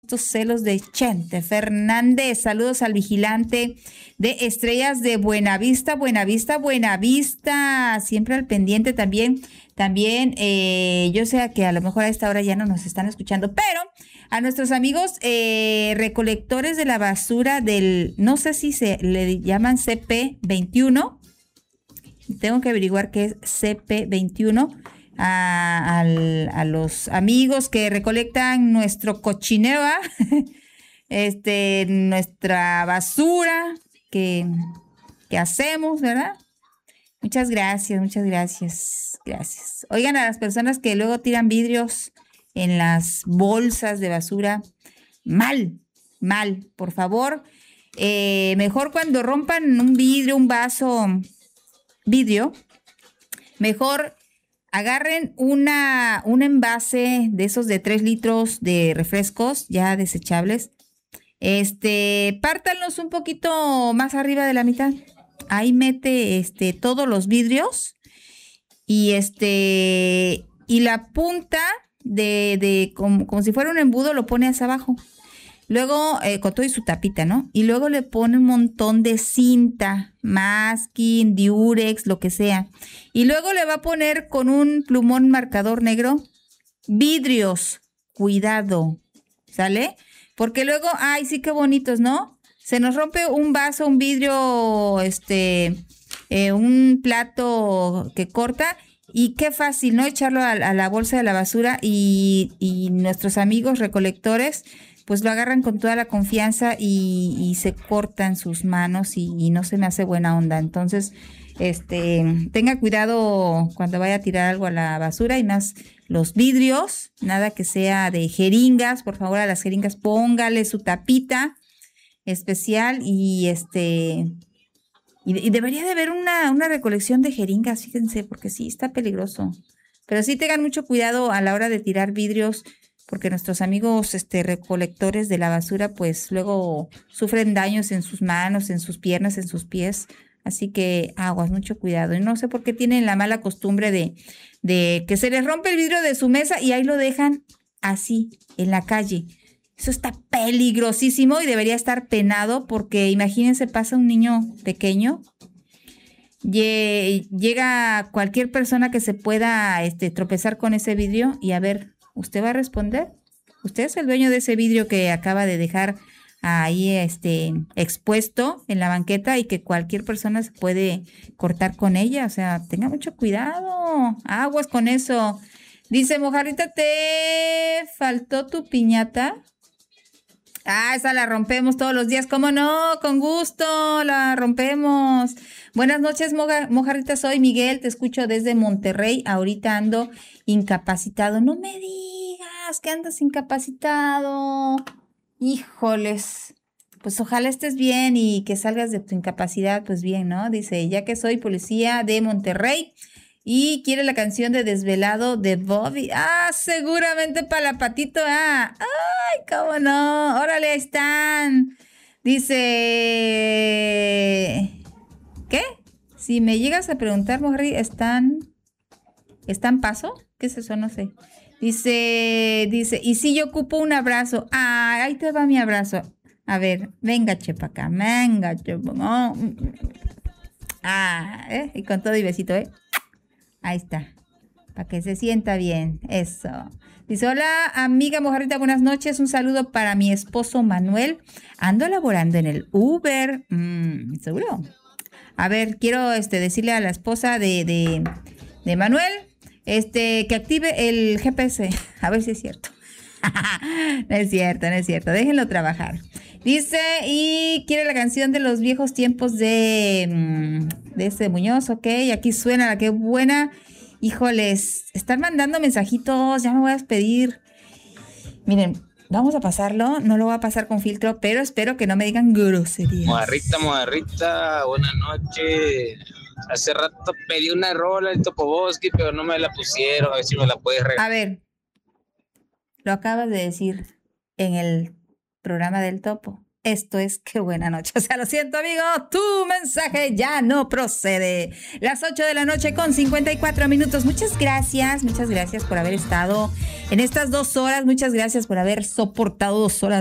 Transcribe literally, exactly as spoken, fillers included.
Estos celos de Chente Fernández. Saludos al vigilante de Estrellas de Buenavista, Buenavista, Buenavista. Siempre al pendiente también. También, eh, yo sé que a lo mejor a esta hora ya no nos están escuchando, pero a nuestros amigos eh, recolectores de la basura del, no sé si se le llaman C P veintiuno. Tengo que averiguar qué es C P veintiuno. A, al, a los amigos que recolectan nuestro cochinero, este, nuestra basura que, que hacemos, ¿verdad? Muchas gracias, muchas gracias, gracias. Oigan, a las personas que luego tiran vidrios en las bolsas de basura, mal, mal, por favor. Eh, mejor cuando rompan un vidrio, un vaso, vidrio, mejor agarren una, un envase de esos de tres litros de refrescos ya desechables. Este, pártanlos un poquito más arriba de la mitad. Ahí mete este, todos los vidrios y este, y la punta de, de como, como si fuera un embudo lo pone hacia abajo. Luego, eh, con todo y su tapita, ¿no? Y luego le pone un montón de cinta, masking, diurex, lo que sea. Y luego le va a poner con un plumón marcador negro, vidrios, cuidado, ¿sale? Porque luego, ay, sí, qué bonitos, ¿no? Se nos rompe un vaso, un vidrio, este, eh, un plato que corta. Y qué fácil, ¿no? Echarlo a, a la bolsa de la basura y, y nuestros amigos recolectores pues lo agarran con toda la confianza y, y se cortan sus manos y, y no se me hace buena onda. Entonces, este, tenga cuidado cuando vaya a tirar algo a la basura y más los vidrios, nada que sea de jeringas, por favor a las jeringas póngale su tapita especial y este, y, y debería de haber una, una recolección de jeringas, fíjense, porque sí, está peligroso. Pero sí tengan mucho cuidado a la hora de tirar vidrios, porque nuestros amigos este, recolectores de la basura, pues luego sufren daños en sus manos, en sus piernas, en sus pies. Así que aguas, mucho cuidado. Y no sé por qué tienen la mala costumbre de, de que se les rompe el vidrio de su mesa y ahí lo dejan así, en la calle. Eso está peligrosísimo y debería estar penado porque imagínense, pasa un niño pequeño, llega cualquier persona que se pueda este, tropezar con ese vidrio y a ver, ¿usted va a responder? Usted es el dueño de ese vidrio que acaba de dejar ahí este, expuesto en la banqueta y que cualquier persona se puede cortar con ella. O sea, tenga mucho cuidado. Aguas con eso. Dice, Mojarrita, ¿te faltó tu piñata? Ah, esa la rompemos todos los días. ¿Cómo no? Con gusto, la rompemos. Buenas noches, Moja, Mojarrita. Soy Miguel, te escucho desde Monterrey. Ahorita ando incapacitado. No me digas que andas incapacitado. Híjoles. Pues ojalá estés bien y que salgas de tu incapacidad, pues bien, ¿no? Dice, ya que soy policía de Monterrey y quiere la canción de Desvelado de Bobby. Ah, seguramente para la Patito. Ah, ay, cómo no. Órale, ahí están. Dice, ¿qué? Si me llegas a preguntar, mujer, ¿están, están paso? ¿Qué es eso? No sé. Dice, dice, y si yo ocupo un abrazo. Ah, ahí te va mi abrazo. A ver, venga, chepa acá, venga, chepa. Oh. Ah, ¿eh? Y con todo y besito, ¿eh? Ahí está, para que se sienta bien, eso. Dice, hola, amiga Mojarrita, buenas noches, un saludo para mi esposo Manuel. Ando laborando en el Uber, mm, ¿seguro? A ver, quiero este, decirle a la esposa de, de, de Manuel este, que active el G P S, a ver si es cierto. No es cierto, no es cierto, déjenlo trabajar. Dice, y quiere la canción de los viejos tiempos de, de este Muñoz, ok, aquí suena la que buena. Híjoles, están mandando mensajitos, ya me voy a despedir. Miren, vamos a pasarlo, no lo voy a pasar con filtro, pero espero que no me digan groserías. Mojarrita, Mojarrita, buenas noches. Hace rato pedí una rola en Topoboski, pero no me la pusieron, a ver si me la puedes regalar. A ver, lo acabas de decir en el programa del Topo. Esto es Qué Buena Noche. O sea, lo siento, amigo, tu mensaje ya no procede. Las ocho de la noche con cincuenta y cuatro minutos. Muchas gracias, muchas gracias por haber estado en estas dos horas. Muchas gracias por haber soportado dos horas